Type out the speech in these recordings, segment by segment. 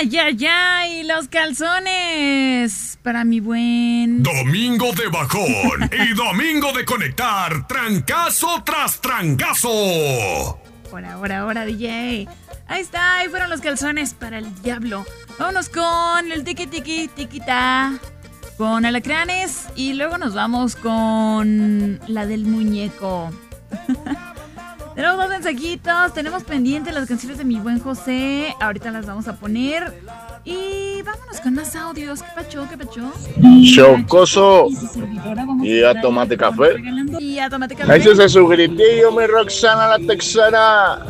¡Ay, ay, ay! ¡Los calzones! Para mi buen... Domingo de bajón y domingo de conectar. Trancazo tras trancazo. Ahora, DJ. Ahí está, ahí fueron los calzones para el diablo. Vámonos con el tiquita. Con alacranes. Y luego nos vamos con la del muñeco. Tenemos dos mensajitos. Tenemos pendientes las canciones de mi buen José. Ahorita las vamos a poner. Y vámonos con más audios. ¿Qué pacho? Chocoso. Y a tomate café. Ahí se su gritillo, mi Roxana la texana.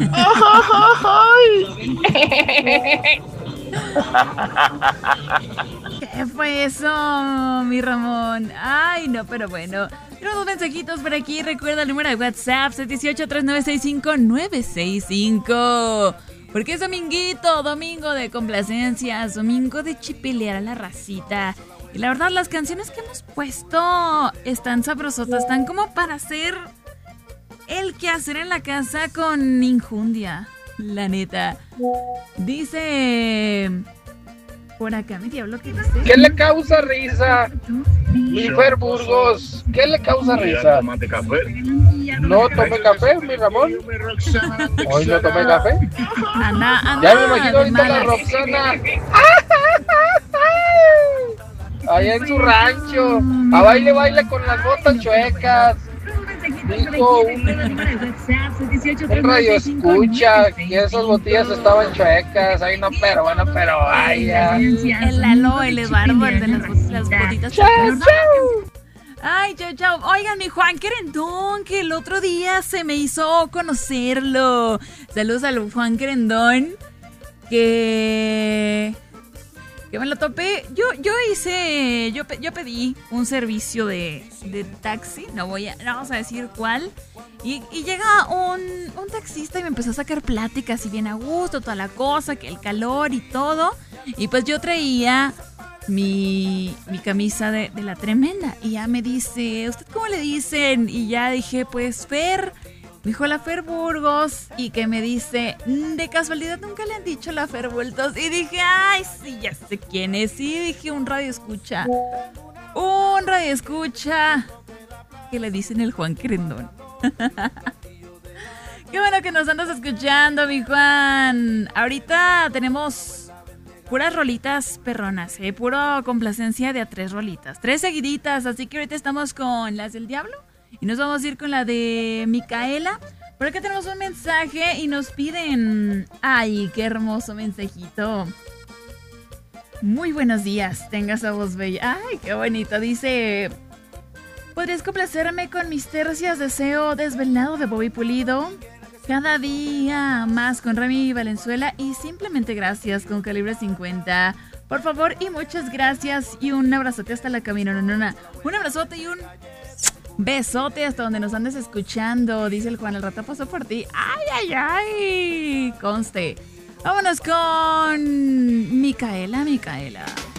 ¿Qué fue eso, mi Ramón? Ay, no, pero bueno. Tenemos dos mensajitos por aquí. Recuerda el número de WhatsApp: 718-3965-965. Porque es dominguito, domingo de complacencias, domingo de chipilear a la racita. Y la verdad, las canciones que hemos puesto están sabrosotas, están como para hacer el quehacer en la casa con injundia, la neta. Dice por acá, mi diablo, ¿qué dice? ¿Qué le causa risa? Mi Fer Burgos, ¿qué le causa risa? Tomate café. No tomé café, mi Ramón. Hoy no tomé café. Anda, Ya me imagino ahorita la Roxana. Allá en su rancho. A baile con las botas chuecas. Dijo un radio escucha que esas botillas estaban chuecas. Ay, no, pero bueno, pero vaya. El Lalo, el Eduardo, el de las botitas chuecas. Ay, chao. Oigan, mi Juan Querendón, que el otro día se me hizo conocerlo. Saludos al Juan Querendón, que me lo topé. Yo pedí un servicio de taxi, no vamos a decir cuál. Y llega un taxista y me empezó a sacar pláticas y bien a gusto, toda la cosa, que el calor y todo. Y pues yo traía mi camisa de la tremenda. Y ya me dice, ¿usted cómo le dicen? Y ya dije, pues Fer. Me dijo la Fer Burgos. Y que me dice, de casualidad nunca le han dicho la Fer Bultos. Y dije, ay, sí, ya sé quién es. Y dije, un radio escucha. Que le dicen el Juan Querendón. Qué bueno que nos andas escuchando, mi Juan. Ahorita tenemos puras rolitas perronas, puro complacencia de a 3 rolitas, 3 seguiditas, así que ahorita estamos con las del diablo y nos vamos a ir con la de Micaela. Por acá tenemos un mensaje y nos piden, ay, qué hermoso mensajito. Muy buenos días, tenga esa voz bella. Ay, qué bonito, dice: ¿podrías complacerme con mis tercias Deseo Desvelado de Bobby Pulido? Cada día más con Remy Valenzuela y Simplemente Gracias con Calibre 50. Por favor y muchas gracias y un abrazote hasta la caminonona. Un abrazote y un besote hasta donde nos andes escuchando. Dice el Juan, el rato pasó por ti. ¡Ay! Conste. Vámonos con Micaela.